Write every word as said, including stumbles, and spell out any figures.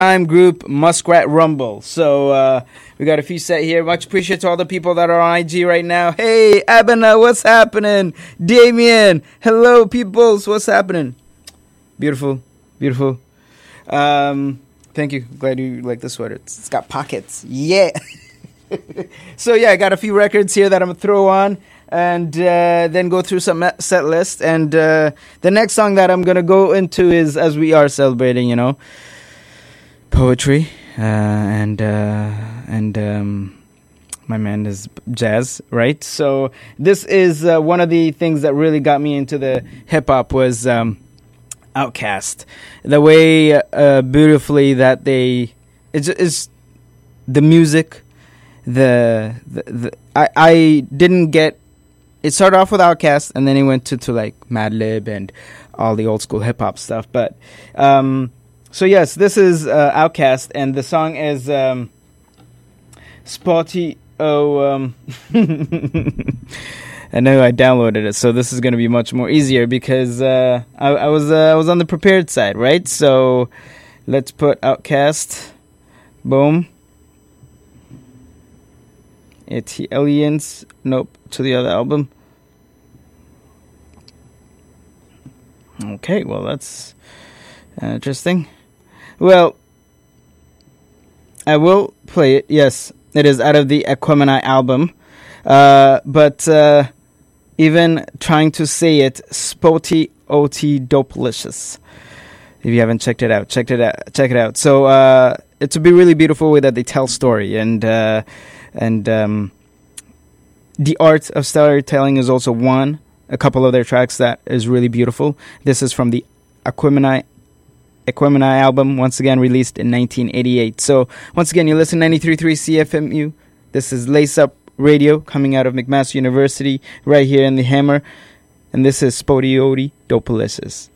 I'm group Muskrat Rumble. So uh, we got a few set here. Much appreciate to all the people that are on I G right now. Hey, Abena, what's happening? Damien, hello, peoples, what's happening? Beautiful, beautiful. Um, thank you. Glad you like the sweater. It's, it's got pockets. Yeah. So yeah, I got a few records here that I'm gonna throw on, and uh, then go through some set list. And uh, the next song that I'm gonna go into is "As We Are Celebrating," you know, poetry, uh, and uh, and um, my man is jazz, right? So this is uh, one of the things that really got me into the hip hop was um, Outkast. The way uh, beautifully that they it's, it's the music. The, the, the I, I didn't get it started off with Outkast and then it went to, to like Madlib and all the old school hip hop stuff. But um, so yes, this is uh, Outkast, and the song is um, Spotty O. Um, I know I downloaded it, so this is going to be much more easier because uh, I, I was uh, I was on the prepared side, right? So let's put Outkast. Boom. It's Aliens. Nope. To the other album. Okay, well, that's interesting. Well, I will play it. Yes, it is out of the Aquemini album. Uh, but uh, even trying to say it, Spotty O T Dopelicious. If you haven't checked it out, check it out. Check it out. So uh, it's a be really beautiful way that they tell story, and uh, and um, the art of storytelling is also one. A couple of their tracks that is really beautiful. This is from the Aquemini Aquemini album, once again released in nineteen eighty-eight. So once again, you listen to ninety-three point three C F M U. This is Lace Up Radio coming out of McMaster University right here in the Hammer, and this is Spotty O T Dopelicious.